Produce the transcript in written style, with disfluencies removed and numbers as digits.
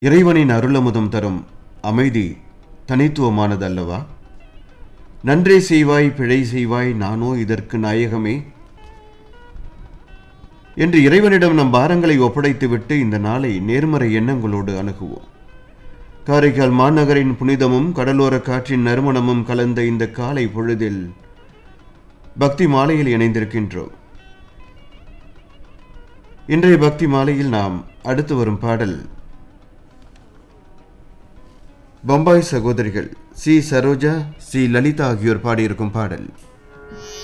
இறைவனின் அருளமுதம் தரும் அமைதி தனித்துவமானது அல்லவா? நன்றே செய்வாய் பிழை செய்வாய் நானோ இதற்கு நாயகமே என்று இறைவனிடம் நம் பாரங்களை ஒப்படைத்துவிட்டு இந்த நாளை நேர்மறை எண்ணங்களோடு அணுகுவோம். காரைக்கால் மாநகரின் புனிதமும் கடலோர காற்றின் நறுமணமும் கலந்த இந்த காலை பொழுதில் பக்தி மாலையில் இணைந்திருக்கின்றோம். இன்றைய பக்தி மாலையில் நாம் அடுத்து வரும் பாடல் பம்பாய் சகோதரிகள் சி சரோஜா, சி லலிதா ஆகியோர் பாடியிருக்கும் பாடல்.